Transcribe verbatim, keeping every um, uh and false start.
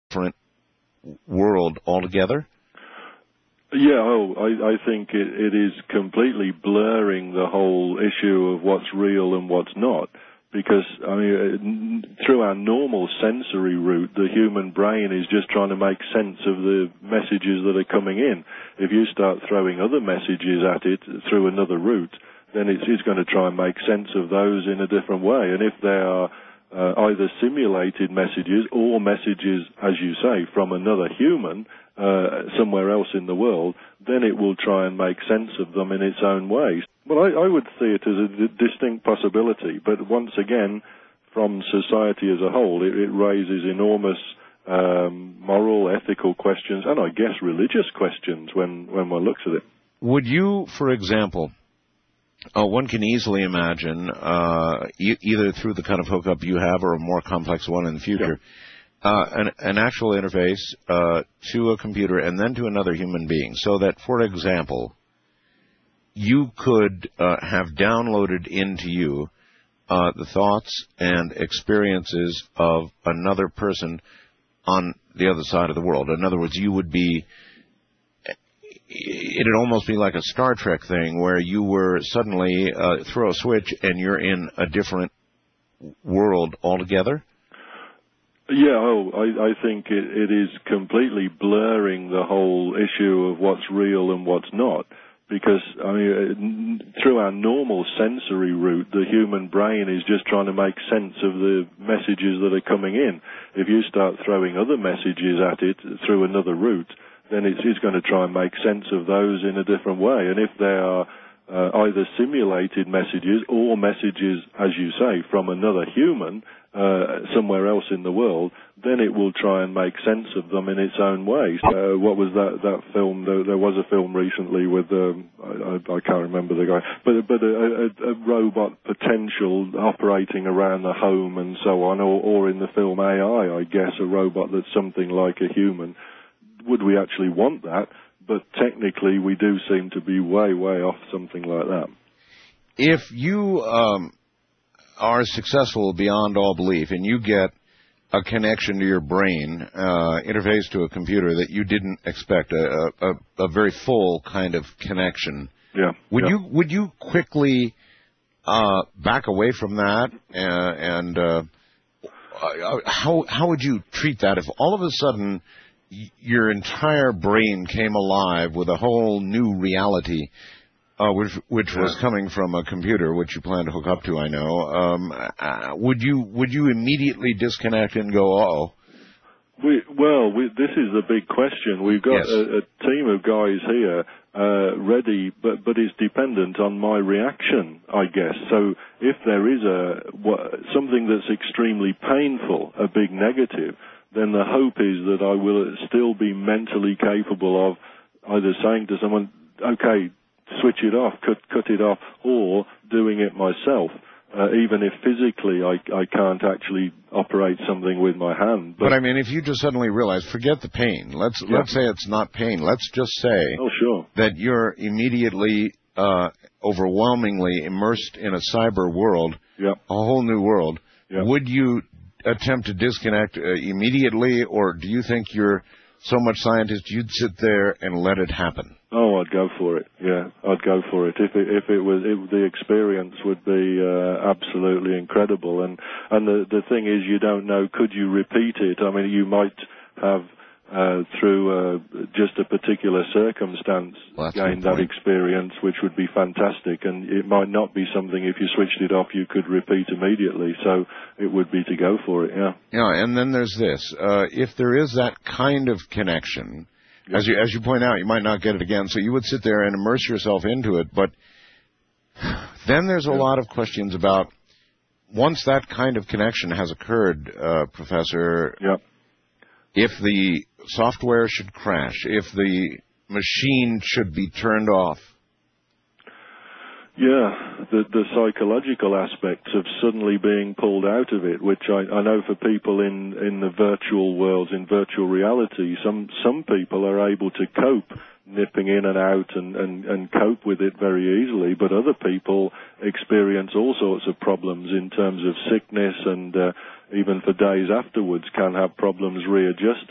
different world altogether? Yeah, oh, I, I think it, it is completely blurring the whole issue of what's real and what's not. Because, I mean, through our normal sensory route, the human brain is just trying to make sense of the messages that are coming in. If you start throwing other messages at it through another route, then it's, it's going to try and make sense of those in a different way. And if they are uh, either simulated messages or messages, as you say, from another human uh, somewhere else in the world, then it will try and make sense of them in its own way. Well, I, I would see it as a d- distinct possibility, but once again, from society as a whole, it, it raises enormous um, moral, ethical questions, and I guess religious questions when, when one looks at it. Would you, for example, uh, one can easily imagine, uh, e- either through the kind of hookup you have or a more complex one in the future, yeah. uh, an, an actual interface uh, to a computer and then to another human being, so that, for example, you could uh, have downloaded into you uh, the thoughts and experiences of another person on the other side of the world. In other words, you would be, it'd almost be like a Star Trek thing where you were suddenly uh, throw a switch and you're in a different world altogether? Yeah, oh, I, I think it, it is completely blurring the whole issue of what's real and what's not. Because, I mean, through our normal sensory route, the human brain is just trying to make sense of the messages that are coming in. If you start throwing other messages at it through another route, then it's, it's going to try and make sense of those in a different way. And if they are uh, either simulated messages or messages, as you say, from another human uh, somewhere else in the world, then it will try and make sense of them in its own way. Uh, what was that that film? There, there was a film recently with um, I, I can't remember the guy, but but a, a, a robot potential operating around the home and so on, or, or in the film A I, I guess a robot that's something like a human. Would we actually want that? But technically, we do seem to be way way off something like that. If you um, are successful beyond all belief, and you get a connection to your brain, uh, interface to a computer that you didn't expect, a, a, a very full kind of connection. Yeah. Would yeah. you would you quickly uh, back away from that, and, and uh, how how would you treat that if all of a sudden your entire brain came alive with a whole new reality, uh, which which yeah. was coming from a computer, which you plan to hook up to, I know. Um, uh, would you would you immediately disconnect and go, uh-oh? We, well, we, this is the big question. We've got yes. a, a team of guys here uh, ready, but but it's dependent on my reaction, I guess. So if there is a what, something that's extremely painful, a big negative, then the hope is that I will still be mentally capable of either saying to someone, okay, switch it off, cut, cut it off, or doing it myself, uh, even if physically I, I can't actually operate something with my hand. But, but I mean, if you just suddenly realize, forget the pain. Let's yeah. let's say it's not pain. Let's just say oh, sure. that you're immediately, uh, overwhelmingly immersed in a cyber world, yeah. a whole new world. Yeah. Would you attempt to disconnect uh, immediately, or do you think you're so much scientist you'd sit there and let it happen? Oh, I'd go for it. Yeah, I'd go for it. If it, if it was, it, the experience would be uh, absolutely incredible. And and the the thing is, you don't know. Could you repeat it? I mean, you might have uh, through uh, just a particular circumstance well, gained that experience, which would be fantastic. And it might not be something, if you switched it off, you could repeat immediately. So it would be to go for it. Yeah. Yeah, and then there's this: uh, if there is that kind of connection. As you as you point out, you might not get it again, so you would sit there and immerse yourself into it. But then there's a yeah. lot of questions about, once that kind of connection has occurred, uh, Professor, yeah. if the software should crash, if the machine should be turned off. Yeah, the, the psychological aspects of suddenly being pulled out of it, which I, I know for people in, in the virtual worlds, in virtual reality, some some people are able to cope nipping in and out and, and, and cope with it very easily, but other people experience all sorts of problems in terms of sickness and uh, even for days afterwards can have problems readjusting.